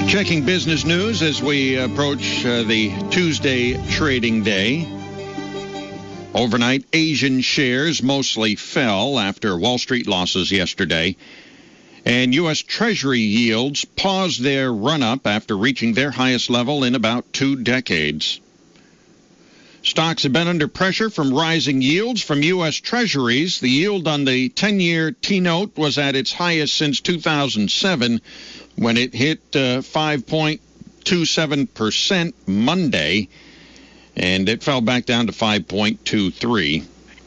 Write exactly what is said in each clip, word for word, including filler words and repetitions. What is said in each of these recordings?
Checking business news as we approach uh, the Tuesday trading day. Overnight, Asian shares mostly fell after Wall Street losses yesterday. And U S. Treasury yields paused their run-up after reaching their highest level in about two decades. Stocks have been under pressure from rising yields from U S. Treasuries. The yield on the ten-year T-note was at its highest since two thousand seven, when it hit uh, five point two seven percent Monday, and it fell back down to five point two three.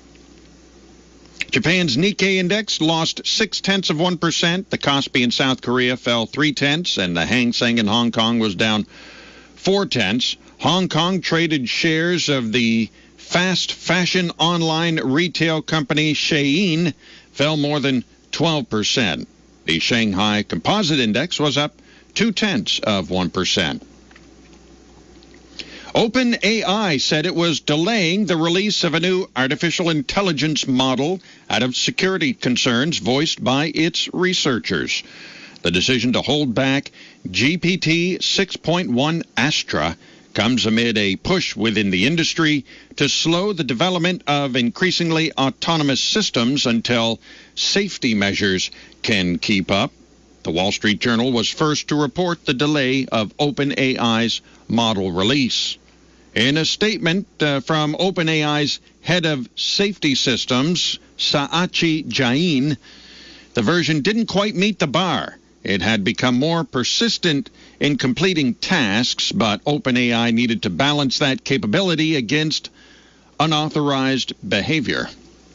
Japan's Nikkei index lost six-tenths of one percent. The Kospi in South Korea fell three-tenths, and the Hang Seng in Hong Kong was down four-tenths. Hong Kong traded shares of the fast fashion online retail company Shein fell more than twelve percent. The Shanghai Composite Index was up two-tenths of one percent. OpenAI said it was delaying the release of a new artificial intelligence model out of security concerns voiced by its researchers. The decision to hold back G P T six point one Astra comes amid a push within the industry to slow the development of increasingly autonomous systems until safety measures can keep up. The Wall Street Journal was first to report the delay of OpenAI's model release. In a statement uh, from OpenAI's head of safety systems, Saatchi Jain, the version didn't quite meet the bar. It had become more persistent in completing tasks, but OpenAI needed to balance that capability against unauthorized behavior.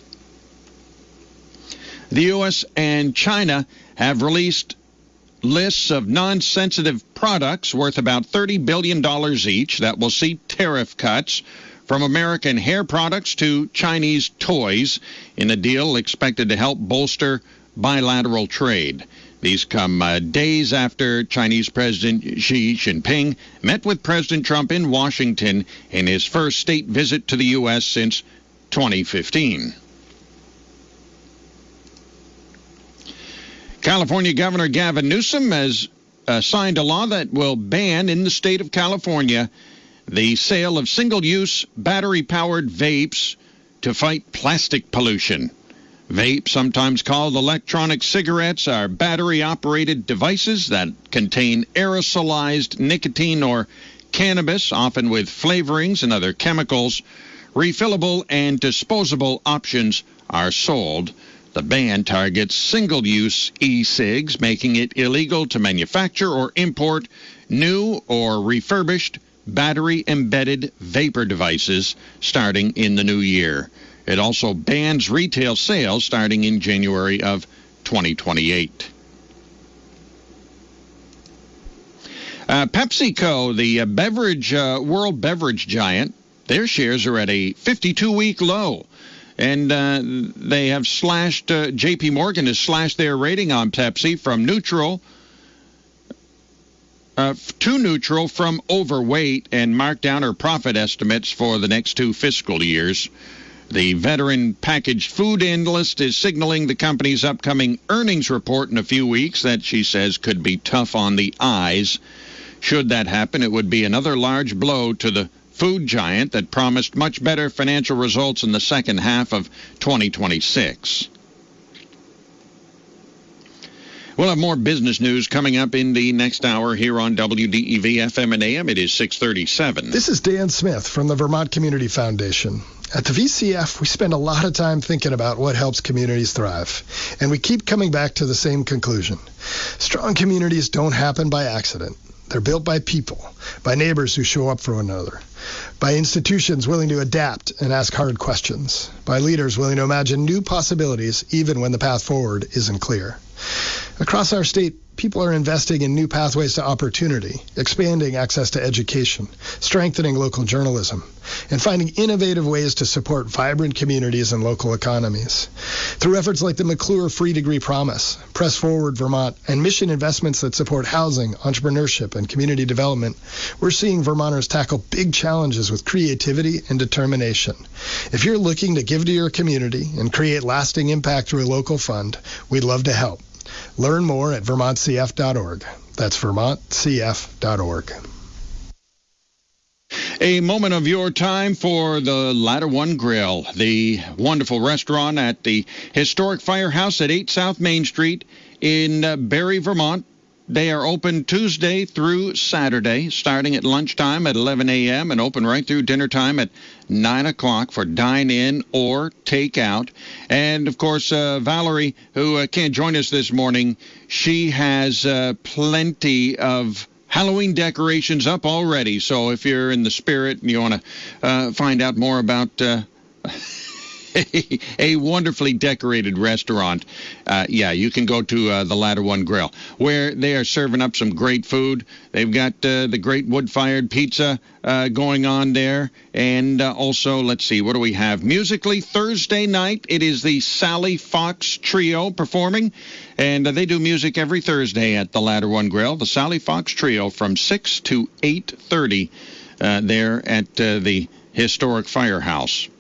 The U S and China have released lists of non-sensitive products worth about thirty billion dollars each that will see tariff cuts from American hair products to Chinese toys in a deal expected to help bolster bilateral trade. These come uh, days after Chinese President Xi Jinping met with President Trump in Washington in his first state visit to the U S since twenty fifteen. California Governor Gavin Newsom has uh, signed a law that will ban in the state of California the sale of single-use battery-powered vapes to fight plastic pollution. Vapes, sometimes called electronic cigarettes, are battery-operated devices that contain aerosolized nicotine or cannabis, often with flavorings and other chemicals. Refillable and disposable options are sold. The ban targets single-use e-cigs, making it illegal to manufacture or import new or refurbished battery-embedded vapor devices starting in the new year. It also bans retail sales starting in January of twenty twenty-eight. Uh, PepsiCo, the uh, beverage uh, world beverage giant, their shares are at a fifty-two week low. And uh, they have slashed, uh, J P Morgan has slashed their rating on Pepsi from neutral uh, to neutral from overweight and marked down her profit estimates for the next two fiscal years. The veteran packaged food analyst is signaling the company's upcoming earnings report in a few weeks that she says could be tough on the eyes. Should that happen, it would be another large blow to the food giant that promised much better financial results in the second half of twenty twenty-six. We'll have more business news coming up in the next hour here on W D E V F M and A M. It is six thirty-seven. This is Dan Smith from the Vermont Community Foundation. At the V C F, we spend a lot of time thinking about what helps communities thrive, and we keep coming back to the same conclusion. Strong communities don't happen by accident. They're built by people, by neighbors who show up for one another, by institutions willing to adapt and ask hard questions, by leaders willing to imagine new possibilities even when the path forward isn't clear. Across our state, people are investing in new pathways to opportunity, expanding access to education, strengthening local journalism, and finding innovative ways to support vibrant communities and local economies. Through efforts like the McClure Free Degree Promise, Press Forward Vermont, and mission investments that support housing, entrepreneurship, and community development, we're seeing Vermonters tackle big challenges with creativity and determination. If you're looking to give to your community and create lasting impact through a local fund, we'd love to help. Learn more at vermont c f dot org. That's vermont c f dot org. A moment of your time for the Ladder One Grill, the wonderful restaurant at the historic Firehouse at eight South Main Street in uh, Barre, Vermont. They are open Tuesday through Saturday, starting at lunchtime at eleven a.m. and open right through dinner time at nine o'clock for dine-in or take-out. And, of course, uh, Valerie, who uh, can't join us this morning, she has uh, plenty of Halloween decorations up already. So if you're in the spirit and you want to uh, find out more about uh, a, a wonderfully decorated restaurant, uh, yeah, you can go to uh, the Ladder One Grill, where they are serving up some great food. They've got uh, the great wood-fired pizza uh, going on there. And uh, also, let's see, what do we have? Musically, Thursday night, it is the Sally Fox Trio performing. And uh, they do music every Thursday at the Ladder One Grill. The Sally Fox Trio from six to eight thirty uh, there at uh, the historic Firehouse.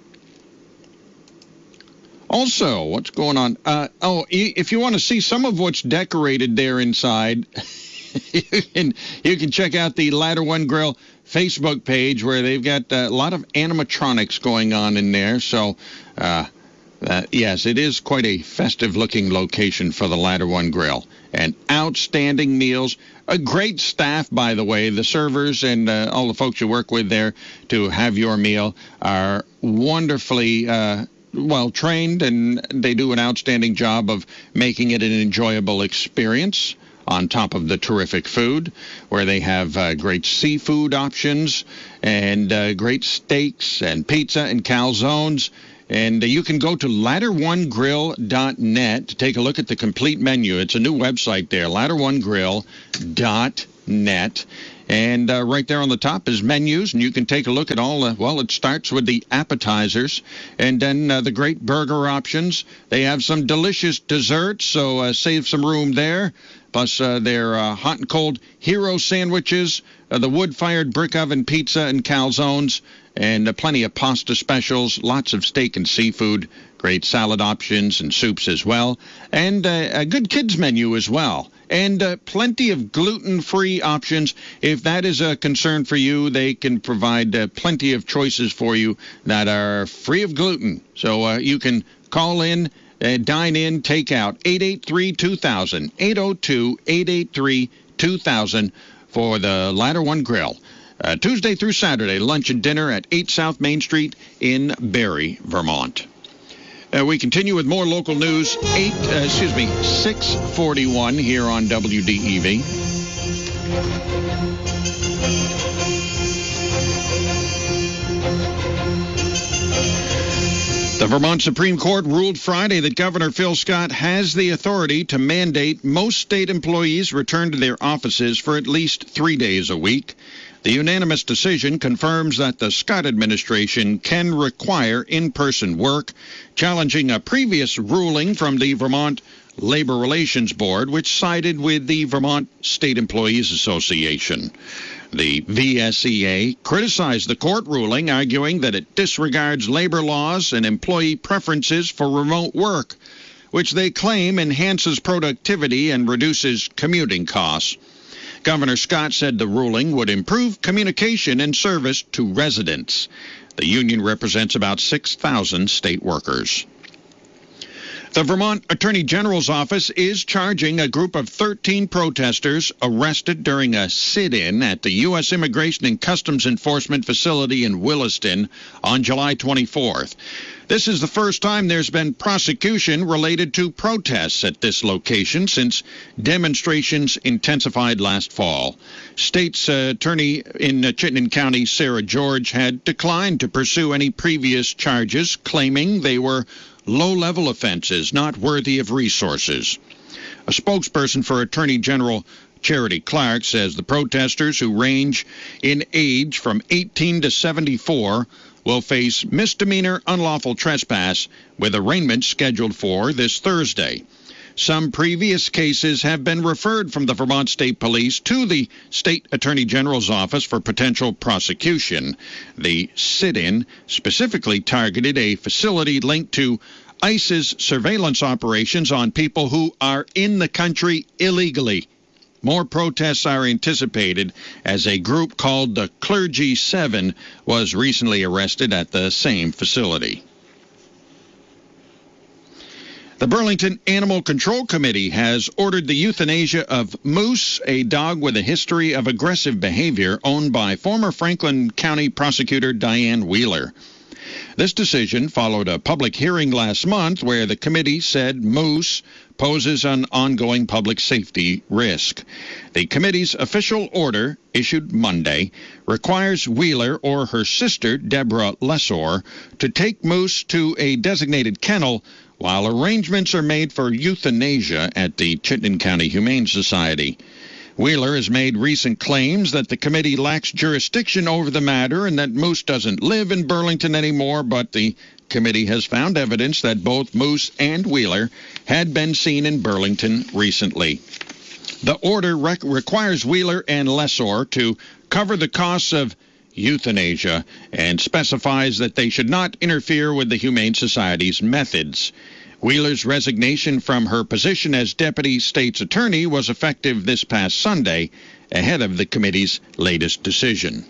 Also, what's going on? Uh, oh, if you want to see some of what's decorated there inside, you can you can check out the Ladder One Grill Facebook page, where they've got a lot of animatronics going on in there. So, uh, uh, yes, it is quite a festive-looking location for the Ladder One Grill. And outstanding meals. A great staff, by the way. The servers and uh, all the folks you work with there to have your meal are wonderfully uh well trained, and they do an outstanding job of making it an enjoyable experience, on top of the terrific food, where they have uh, great seafood options and uh, great steaks and pizza and calzones. And uh, you can go to ladder one grill dot net to take a look at the complete menu. It's a new website there, ladder one grill dot net. And uh, right there on the top is menus, and you can take a look at all, uh, well, it starts with the appetizers, and then uh, the great burger options. They have some delicious desserts, so uh, save some room there. Plus uh, their uh, hot and cold hero sandwiches, uh, the wood-fired brick oven pizza and calzones, and uh, plenty of pasta specials, lots of steak and seafood, great salad options and soups as well, and uh, a good kids menu as well. And uh, plenty of gluten-free options. If that is a concern for you, they can provide uh, plenty of choices for you that are free of gluten. So uh, you can call in, uh, dine in, take out, eight eight three, two thousand, eight oh two, eight eight three, two thousand for the Ladder One Grill. Uh, Tuesday through Saturday, lunch and dinner at eight South Main Street in Barre, Vermont. Uh, we continue with more local news. Eight, uh, excuse me, six forty-one here on W D E V. The Vermont Supreme Court ruled Friday that Governor Phil Scott has the authority to mandate most state employees return to their offices for at least three days a week. The unanimous decision confirms that the Scott administration can require in-person work, challenging a previous ruling from the Vermont Labor Relations Board, which sided with the Vermont State Employees Association. The V S E A criticized the court ruling, arguing that it disregards labor laws and employee preferences for remote work, which they claim enhances productivity and reduces commuting costs. Governor Scott said the ruling would improve communication and service to residents. The union represents about six thousand state workers. The Vermont Attorney General's office is charging a group of thirteen protesters arrested during a sit-in at the U S Immigration and Customs Enforcement facility in Williston on July twenty-fourth. This is the first time there's been prosecution related to protests at this location since demonstrations intensified last fall. State's uh, attorney in uh, Chittenden County, Sarah George, had declined to pursue any previous charges, claiming they were low-level offenses not worthy of resources. A spokesperson for Attorney General Charity Clark says the protesters, who range in age from eighteen to seventy-four, will face misdemeanor unlawful trespass with arraignment scheduled for this Thursday. Some previous cases have been referred from the Vermont State Police to the State Attorney General's office for potential prosecution. The sit-in specifically targeted a facility linked to ICE's surveillance operations on people who are in the country illegally. More protests are anticipated as a group called the Clergy Seven was recently arrested at the same facility. The Burlington Animal Control Committee has ordered the euthanasia of Moose, a dog with a history of aggressive behavior owned by former Franklin County prosecutor Diane Wheeler. This decision followed a public hearing last month where the committee said Moose poses an ongoing public safety risk. The committee's official order, issued Monday, requires Wheeler or her sister, Deborah Lesor, to take Moose to a designated kennel while arrangements are made for euthanasia at the Chittenden County Humane Society. Wheeler has made recent claims that the committee lacks jurisdiction over the matter and that Moose doesn't live in Burlington anymore, but the committee has found evidence that both Moose and Wheeler had been seen in Burlington recently. The order rec- requires Wheeler and Lesor to cover the costs of euthanasia and specifies that they should not interfere with the Humane Society's methods. Wheeler's resignation from her position as deputy state's attorney was effective this past Sunday, ahead of the committee's latest decision.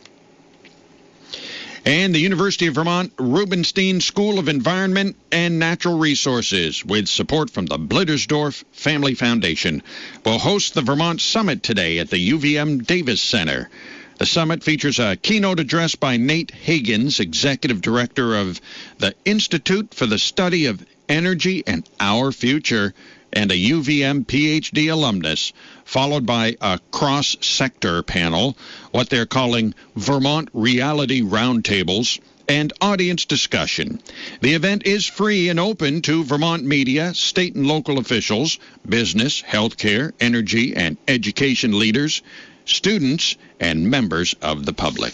And the University of Vermont Rubenstein School of Environment and Natural Resources, with support from the Blittersdorf Family Foundation, will host the Vermont Summit today at the U V M Davis Center. The summit features a keynote address by Nate Higgins, executive director of the Institute for the Study of Energy and Our Future, and a U V M P H D alumnus, followed by a cross-sector panel, what they're calling Vermont Reality Roundtables, and audience discussion. The event is free and open to Vermont media, state and local officials, business, healthcare, energy, and education leaders, students, and members of the public.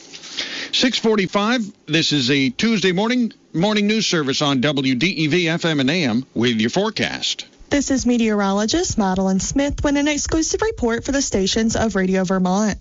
six forty-five, this is a Tuesday morning morning news service on W D E V F M and A M with your forecast. This is meteorologist Madeline Smith with an exclusive report for the stations of Radio Vermont.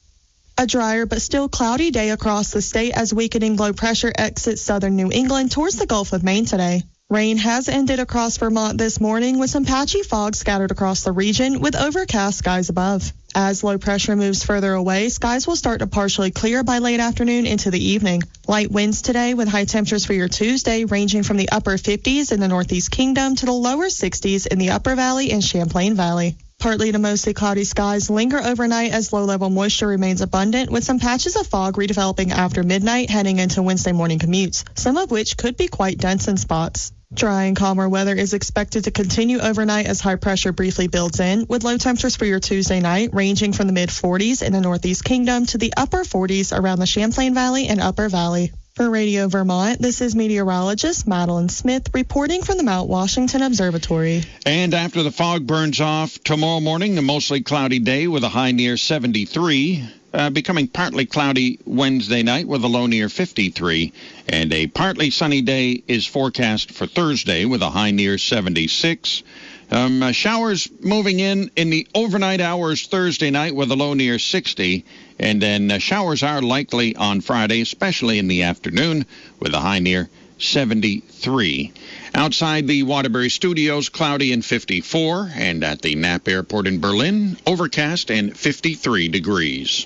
A drier but still cloudy day across the state as weakening low pressure exits southern New England towards the Gulf of Maine today. Rain has ended across Vermont this morning with some patchy fog scattered across the region with overcast skies above. As low pressure moves further away, skies will start to partially clear by late afternoon into the evening. Light winds today with high temperatures for your Tuesday ranging from the upper fifties in the Northeast Kingdom to the lower sixties in the Upper Valley and Champlain Valley. Partly to mostly cloudy skies linger overnight as low-level moisture remains abundant, with some patches of fog redeveloping after midnight heading into Wednesday morning commutes, some of which could be quite dense in spots. Dry and calmer weather is expected to continue overnight as high pressure briefly builds in, with low temperatures for your Tuesday night ranging from the mid forties in the Northeast Kingdom to the upper forties around the Champlain Valley and Upper Valley. For Radio Vermont, this is meteorologist Madeline Smith reporting from the Mount Washington Observatory. And after the fog burns off tomorrow morning, a mostly cloudy day with a high near seventy-three. Uh, becoming partly cloudy Wednesday night with a low near fifty-three. And a partly sunny day is forecast for Thursday with a high near seventy-six. Um, uh, showers moving in in the overnight hours Thursday night with a low near sixty. And then uh, showers are likely on Friday, especially in the afternoon, with a high near seventy-three. Outside the Waterbury Studios, cloudy and fifty-four. And at the Knapp Airport in Berlin, overcast and fifty-three degrees.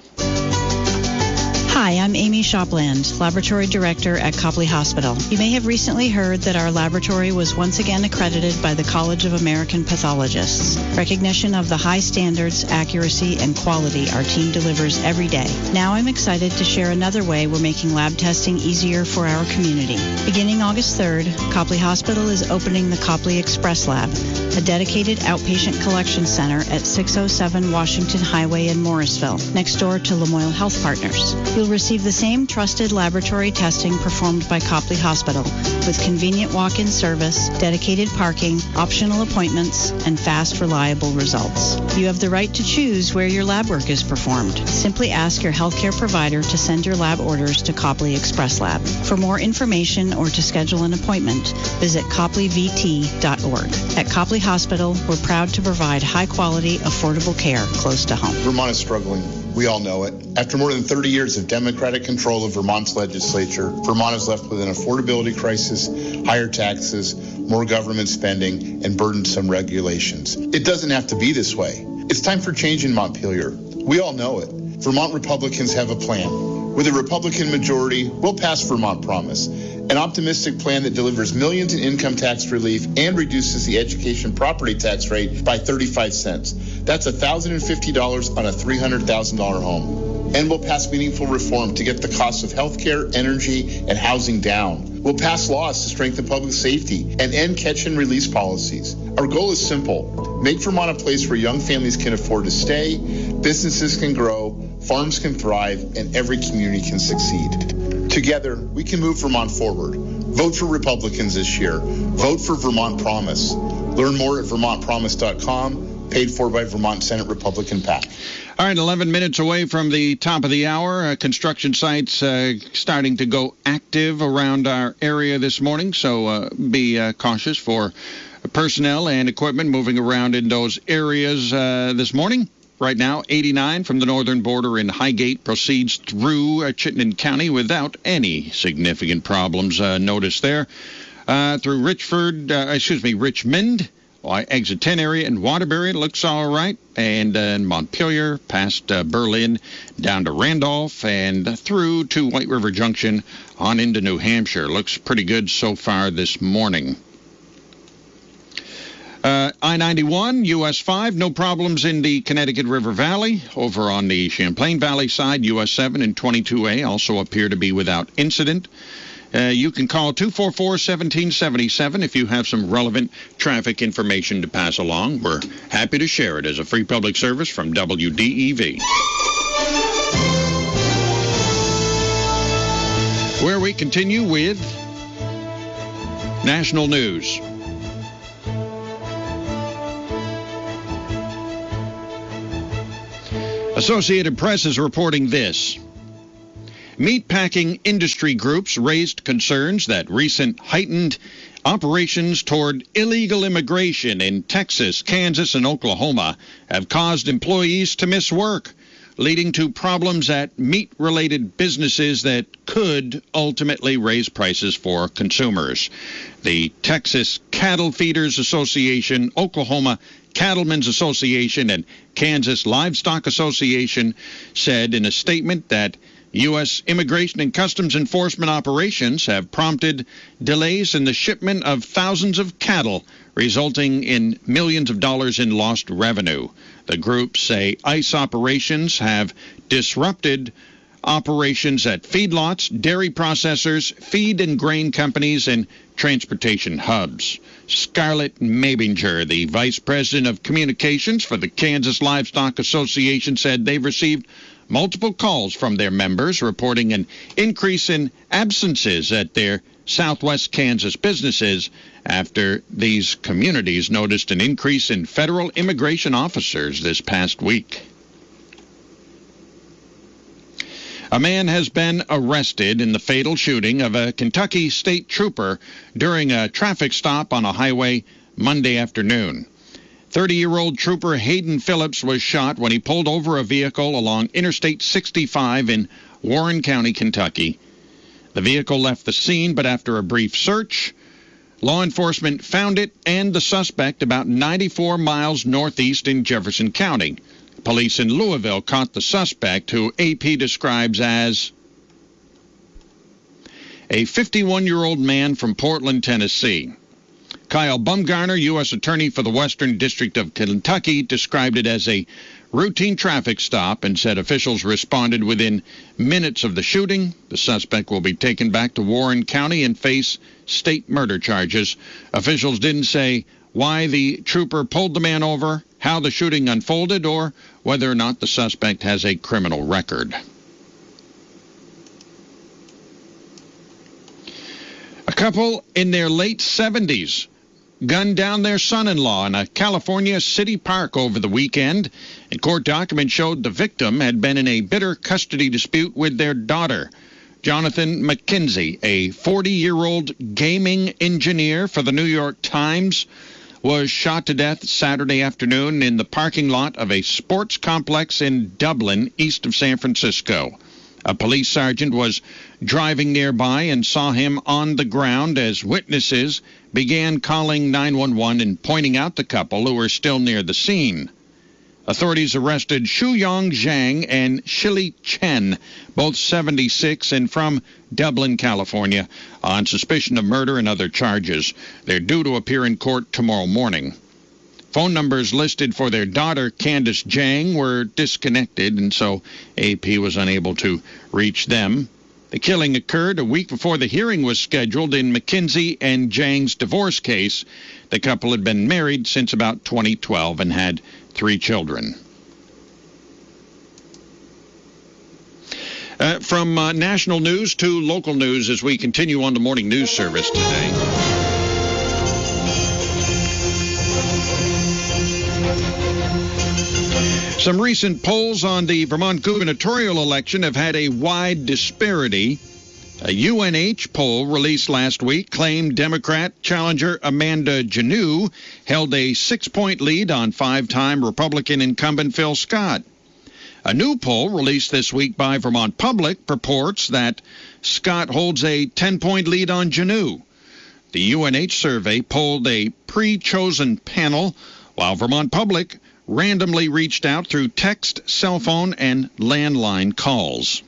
Hi, I'm Amy Shopland, Laboratory Director at Copley Hospital. You may have recently heard that our laboratory was once again accredited by the College of American Pathologists. Recognition of the high standards, accuracy, and quality our team delivers every day. Now I'm excited to share another way we're making lab testing easier for our community. Beginning August third, Copley Hospital is opening the Copley Express Lab, a dedicated outpatient collection center at six oh seven Washington Highway in Morrisville, next door to Lamoille Health Partners. You'll receive the same trusted laboratory testing performed by Copley Hospital, with convenient walk-in service, dedicated parking, optional appointments, and fast, reliable results. You have the right to choose where your lab work is performed. Simply ask your healthcare provider to send your lab orders to Copley Express Lab. For more information or to schedule an appointment, visit copley v t dot org. At Copley Hospital, we're proud to provide high-quality, affordable care close to home. Vermont is struggling We all know it. After more than thirty years of Democratic control of Vermont's legislature, Vermont is left with an affordability crisis, higher taxes, more government spending, and burdensome regulations. It doesn't have to be this way. It's time for change in Montpelier. We all know it. Vermont Republicans have a plan. With a Republican majority, we'll pass Vermont Promise, an optimistic plan that delivers millions in income tax relief and reduces the education property tax rate by thirty-five cents. That's one thousand fifty dollars on a three hundred thousand dollars home. And we'll pass meaningful reform to get the cost of health care, energy, and housing down. We'll pass laws to strengthen public safety and end catch and release policies. Our goal is simple. Make Vermont a place where young families can afford to stay, businesses can grow, farms can thrive, and every community can succeed. Together, we can move Vermont forward. Vote for Republicans this year. Vote for Vermont Promise. Learn more at vermont promise dot com, paid for by Vermont Senate Republican PAC. All right, eleven minutes away from the top of the hour. Uh, construction sites uh, starting to go active around our area this morning, so uh, be uh, cautious for personnel and equipment moving around in those areas uh, this morning. Right now, eighty-nine from the northern border in Highgate proceeds through uh, Chittenden County without any significant problems uh, noticed there. Uh, through Richford, uh, excuse me, Richmond, uh, exit ten area in Waterbury looks all right. And uh, in Montpelier, past uh, Berlin, down to Randolph, and through to White River Junction on into New Hampshire. Looks pretty good so far this morning. Uh, I ninety-one, U S five, no problems in the Connecticut River Valley. Over on the Champlain Valley side, U S seven and twenty-two A also appear to be without incident. Uh, you can call two four four, one seven seven seven if you have some relevant traffic information to pass along. We're happy to share it as a free public service from W D E V. Where we continue with national news. Associated Press is reporting this. Meatpacking industry groups raised concerns that recent heightened operations toward illegal immigration in Texas, Kansas, and Oklahoma have caused employees to miss work, leading to problems at meat-related businesses that could ultimately raise prices for consumers. The Texas Cattle Feeders Association, Oklahoma Cattlemen's Association, and Kansas Livestock Association said in a statement that U S Immigration and Customs Enforcement operations have prompted delays in the shipment of thousands of cattle, resulting in millions of dollars in lost revenue. The groups say ICE operations have disrupted operations at feedlots, dairy processors, feed and grain companies, and transportation hubs. Scarlett Mabinger, the vice president of communications for the Kansas Livestock Association, said they've received multiple calls from their members reporting an increase in absences at their Southwest Kansas businesses after these communities noticed an increase in federal immigration officers this past week. A man has been arrested in the fatal shooting of a Kentucky state trooper during a traffic stop on a highway Monday afternoon. thirty-year-old trooper Hayden Phillips was shot when he pulled over a vehicle along Interstate sixty-five in Warren County, Kentucky. The vehicle left the scene, but after a brief search, law enforcement found it and the suspect about ninety-four miles northeast in Jefferson County. Police in Louisville caught the suspect, who A P describes as a fifty-one-year-old man from Portland, Tennessee. Kyle Bumgarner, U S Attorney for the Western District of Kentucky, described it as a routine traffic stop and said officials responded within minutes of the shooting. The suspect will be taken back to Warren County and face state murder charges. Officials didn't say why the trooper pulled the man over, how the shooting unfolded, or whether or not the suspect has a criminal record. A couple in their late seventies gunned down their son-in-law in a California city park over the weekend, and court documents showed the victim had been in a bitter custody dispute with their daughter. Jonathan McKenzie, a forty-year-old gaming engineer for the New York Times, was shot to death Saturday afternoon in the parking lot of a sports complex in Dublin, east of San Francisco. A police sergeant was driving nearby and saw him on the ground as witnesses began calling nine one one and pointing out the couple who were still near the scene. Authorities arrested Shuyong Zhang and Shili Chen, both seventy-six and from Dublin, California, on suspicion of murder and other charges. They're due to appear in court tomorrow morning. Phone numbers listed for their daughter, Candace Zhang, were disconnected, and so A P was unable to reach them. The killing occurred a week before the hearing was scheduled in McKinsey and Zhang's divorce case. The couple had been married since about twenty twelve and had three children. Uh, from uh, national news to local news as we continue on the morning news service today. Some recent polls on the Vermont gubernatorial election have had a wide disparity. A U N H poll released last week claimed Democrat challenger Amanda Janneau held a six-point lead on five-time Republican incumbent Phil Scott. A new poll released this week by Vermont Public purports that Scott holds a ten-point lead on Janneau. The U N H survey polled a pre-chosen panel, while Vermont Public randomly reached out through text, cell phone, and landline calls.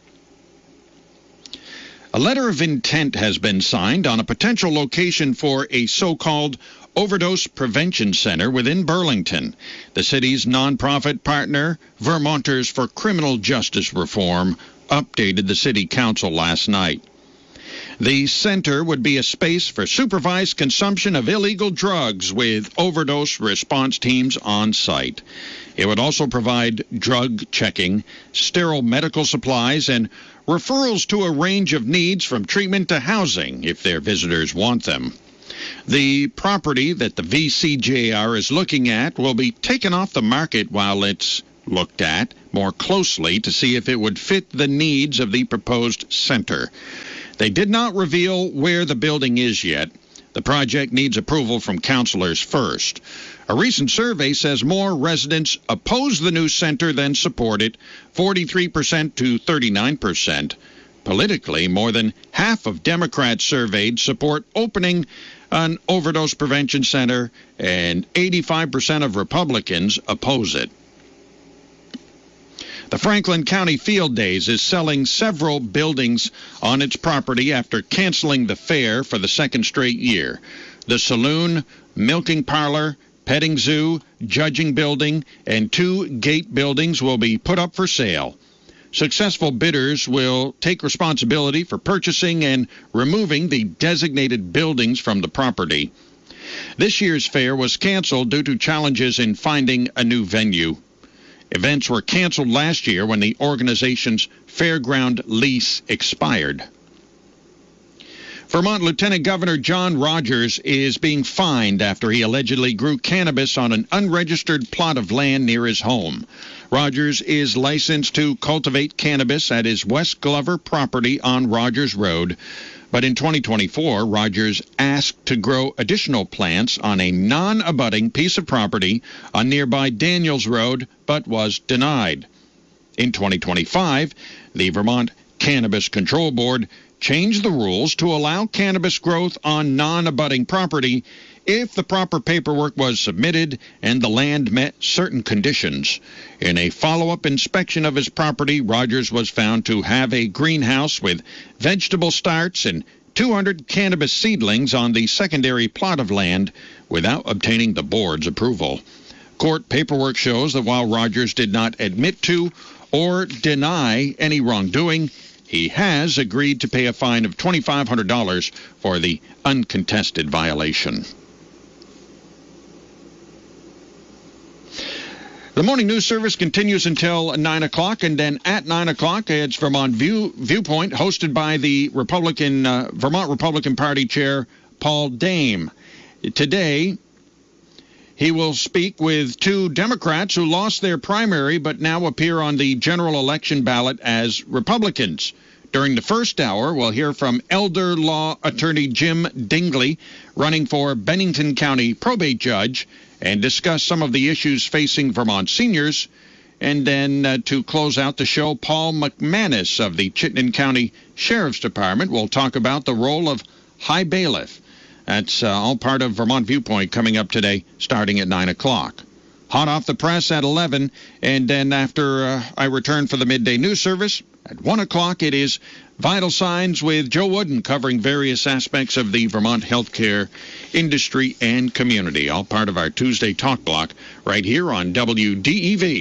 A letter of intent has been signed on a potential location for a so-called overdose prevention center within Burlington. The city's nonprofit partner, Vermonters for Criminal Justice Reform, updated the city council last night. The center would be a space for supervised consumption of illegal drugs with overdose response teams on site. It would also provide drug checking, sterile medical supplies, and referrals to a range of needs from treatment to housing if their visitors want them. The property that the V C J R is looking at will be taken off the market while it's looked at more closely to see if it would fit the needs of the proposed center. They did not reveal where the building is yet. The project needs approval from councilors first. A recent survey says more residents oppose the new center than support it, forty-three percent to thirty-nine percent. Politically, more than half of Democrats surveyed support opening an overdose prevention center, and eighty-five percent of Republicans oppose it. The Franklin County Field Days is selling several buildings on its property after canceling the fair for the second straight year. The saloon, milking parlor, petting zoo, judging building, and two gate buildings will be put up for sale. Successful bidders will take responsibility for purchasing and removing the designated buildings from the property. This year's fair was canceled due to challenges in finding a new venue. Events were canceled last year when the organization's fairground lease expired. Vermont Lieutenant Governor John Rogers is being fined after he allegedly grew cannabis on an unregistered plot of land near his home. Rogers is licensed to cultivate cannabis at his West Glover property on Rogers Road. But in twenty twenty-four, Rogers asked to grow additional plants on a non-abutting piece of property on nearby Daniels Road, but was denied. In twenty twenty-five, the Vermont Cannabis Control Board changed the rules to allow cannabis growth on non-abutting property if the proper paperwork was submitted and the land met certain conditions. In a follow-up inspection of his property, Rogers was found to have a greenhouse with vegetable starts and two hundred cannabis seedlings on the secondary plot of land without obtaining the board's approval. Court paperwork shows that while Rogers did not admit to or deny any wrongdoing, he has agreed to pay a fine of twenty-five hundred dollars for the uncontested violation. The morning news service continues until nine o'clock, and then at nine o'clock, it's Vermont View, Viewpoint, hosted by the Republican uh, Vermont Republican Party Chair Paul Dame. Today, he will speak with two Democrats who lost their primary but now appear on the general election ballot as Republicans. During the first hour, we'll hear from elder law attorney Jim Dingley, running for Bennington County probate judge, and discuss some of the issues facing Vermont seniors. And then uh, to close out the show, Paul McManus of the Chittenden County Sheriff's Department will talk about the role of High Bailiff. That's uh, all part of Vermont Viewpoint coming up today, starting at nine o'clock. Hot off the press at eleven, and then after uh, I return for the midday news service, at one o'clock, it is Vital Signs with Joe Wooden, covering various aspects of the Vermont healthcare industry and community, all part of our Tuesday Talk Block right here on W D E V.